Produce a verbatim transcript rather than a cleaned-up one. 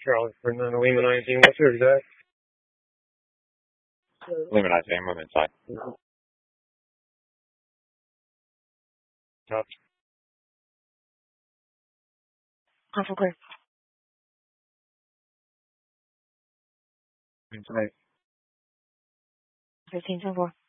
Charlie Fernando Lima nineteen. What's your exact? Lima nineteen, I'm inside. Top. Console clear. Inside. fifteen ten four.